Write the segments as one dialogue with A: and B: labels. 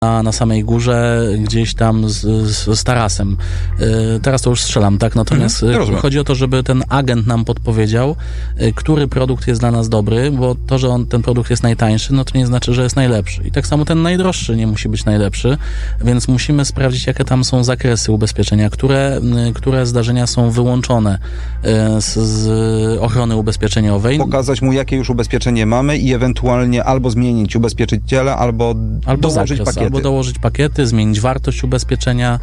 A: na samej górze, gdzieś tam z tarasem. Teraz to już strzelam, tak? Natomiast chodzi o to, żeby ten agent nam podpowiedział, który produkt jest dla nas dobry, bo to, że ten produkt jest najtańszy, no to nie znaczy, że jest najlepszy. I tak samo ten najdroższy nie musi być najlepszy, więc musimy sprawdzić, jakie tam są zakresy ubezpieczenia, które zdarzenia są wyłączone z ochrony ubezpieczeniowej.
B: Pokazać mu, jakie już ubezpieczenie mamy i ewentualnie albo zmienić ubezpieczyciela, albo dołożyć pakiety.
A: Albo dołożyć pakiety, zmienić wartość ubezpieczenia.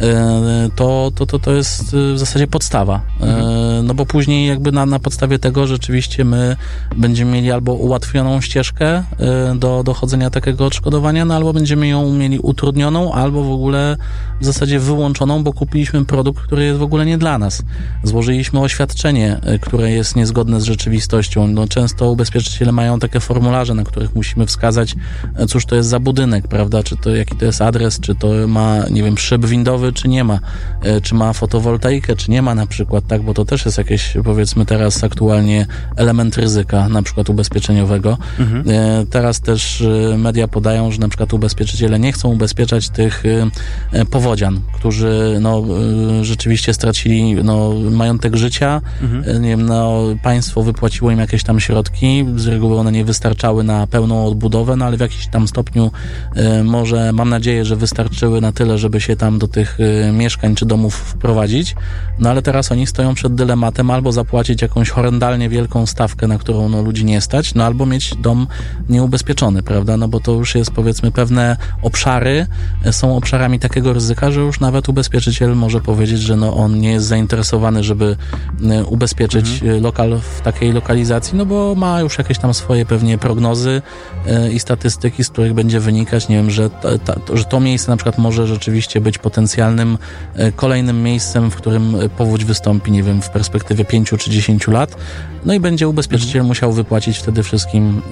A: To jest w zasadzie podstawa. No bo później jakby na podstawie tego rzeczywiście my będziemy mieli albo ułatwioną ścieżkę do dochodzenia takiego odszkodowania, no albo będziemy ją mieli utrudnioną, albo w ogóle w zasadzie wyłączoną, bo kupiliśmy produkt, który jest w ogóle nie dla nas. Złożyliśmy oświadczenie, które jest niezgodne z rzeczywistością. No, często ubezpieczyciele mają takie formularze, na których musimy wskazać, cóż to jest za budynek, prawda? Czy to jaki to jest adres, czy to ma, nie wiem, szyb windowy, czy nie ma, czy ma fotowoltaikę, czy nie ma na przykład, tak? Bo to też jest jakieś, powiedzmy teraz aktualnie element ryzyka, na przykład ubezpieczeniowego. Teraz też media podają, że na przykład ubezpieczyciele nie chcą ubezpieczać tych powodzian, którzy rzeczywiście stracili majątek życia. Nie wiem, państwo wypłaciło im jakieś tam środki, z reguły one nie wystarczały na pełną odbudowę, no ale w jakimś tam stopniu może, mam nadzieję, że wystarczyły na tyle, żeby się tam do tych mieszkań czy domów wprowadzić, no ale teraz oni stoją przed dylematem albo zapłacić jakąś horrendalnie wielką stawkę, na którą ludzi nie stać, no albo mieć dom nieubezpieczony, prawda, no bo to już jest, powiedzmy, pewne obszary są obszarami takiego ryzyka, że już nawet ubezpieczyciel może powiedzieć, że on nie jest zainteresowany, żeby ubezpieczyć lokal w takiej lokalizacji, no bo ma już jakieś tam swoje pewnie prognozy i statystyki, z których będzie wynikać, nie wiem, że to miejsce na przykład może rzeczywiście być potencjalnym kolejnym miejscem, w którym powódź wystąpi, nie wiem, w perspektywie 5 czy 10 lat, no i będzie ubezpieczyciel musiał wypłacić wtedy wszystkim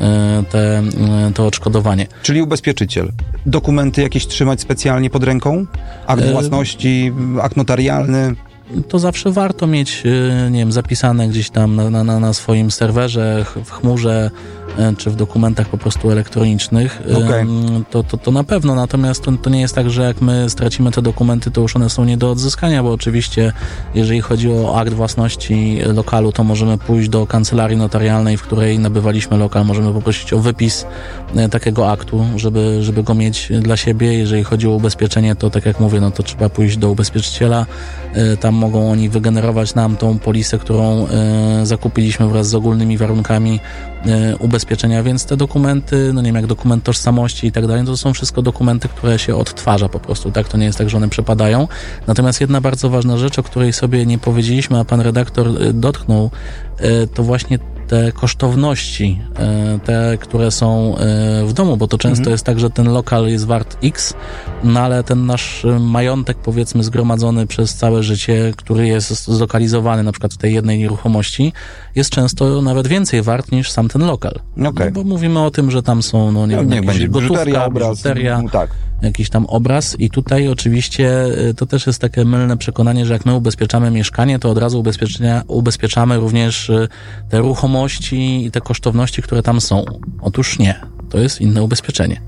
A: to odszkodowanie.
B: Czyli ubezpieczyciel. Dokumenty jakieś trzymać specjalnie pod ręką? Akt własności, akt notarialny?
A: To zawsze warto mieć, nie wiem, zapisane gdzieś tam na swoim serwerze, w chmurze, czy w dokumentach po prostu elektronicznych.
B: Okay.
A: To na pewno, natomiast to nie jest tak, że jak my stracimy te dokumenty, to już one są nie do odzyskania, bo oczywiście jeżeli chodzi o akt własności lokalu, to możemy pójść do kancelarii notarialnej, w której nabywaliśmy lokal, możemy poprosić o wypis takiego aktu, żeby go mieć dla siebie. Jeżeli chodzi o ubezpieczenie, to tak jak mówię, to trzeba pójść do ubezpieczyciela, tam mogą oni wygenerować nam tą polisę, którą zakupiliśmy wraz z ogólnymi warunkami ubezpieczenia, więc te dokumenty, nie wiem, jak dokument tożsamości i tak dalej, to są wszystko dokumenty, które się odtwarza po prostu, tak? To nie jest tak, że one przepadają. Natomiast jedna bardzo ważna rzecz, o której sobie nie powiedzieliśmy, a pan redaktor dotknął, to właśnie te kosztowności, te, które są w domu, bo to często jest tak, że ten lokal jest wart X, no ale ten nasz majątek, powiedzmy, zgromadzony przez całe życie, który jest zlokalizowany na przykład w tej jednej nieruchomości, jest często nawet więcej wart niż sam ten lokal.
B: Okay.
A: No, bo mówimy o tym, że tam są, nie wiem, jakieś gotówka, biżuteria,
B: tak.
A: Jakiś tam obraz i tutaj oczywiście to też jest takie mylne przekonanie, że jak my ubezpieczamy mieszkanie, to od razu ubezpieczamy również te ruchomości i te kosztowności, które tam są. Otóż nie. To jest inne ubezpieczenie.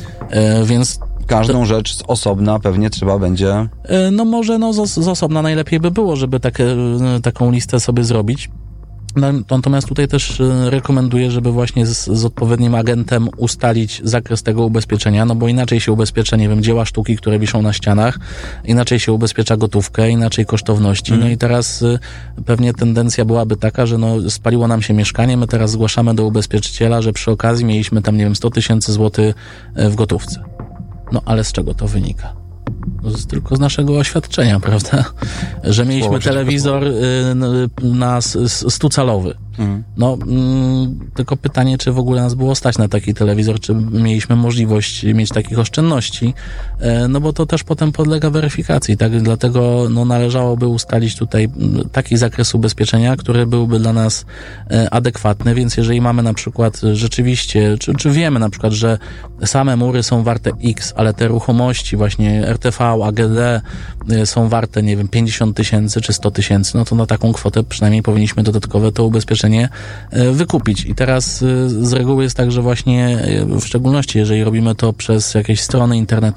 A: Więc
B: każdą rzecz z osobna pewnie trzeba będzie...
A: może z osobna najlepiej by było, żeby taką listę sobie zrobić. Natomiast tutaj też rekomenduję, żeby właśnie z odpowiednim agentem ustalić zakres tego ubezpieczenia, bo inaczej się ubezpiecza, nie wiem, dzieła sztuki, które wiszą na ścianach, inaczej się ubezpiecza gotówkę, inaczej kosztowności. No i teraz pewnie tendencja byłaby taka, że spaliło nam się mieszkanie, my teraz zgłaszamy do ubezpieczyciela, że przy okazji mieliśmy tam, nie wiem, 100 000 złotych w gotówce. No ale z czego to wynika? Tylko z naszego oświadczenia, prawda? Że mieliśmy telewizor na 100-calowy. Tylko pytanie, czy w ogóle nas było stać na taki telewizor, czy mieliśmy możliwość mieć takich oszczędności, bo to też potem podlega weryfikacji, tak? Dlatego należałoby ustalić tutaj taki zakres ubezpieczenia, który byłby dla nas adekwatny, więc jeżeli mamy na przykład rzeczywiście, czy wiemy na przykład, że same mury są warte X, ale te ruchomości, właśnie RTV, AGD są warte, nie wiem, 50 000 czy 100 000, to na taką kwotę przynajmniej powinniśmy dodatkowe to ubezpieczenie wykupić. I teraz z reguły jest tak, że właśnie w szczególności jeżeli robimy to przez jakieś strony internetowe,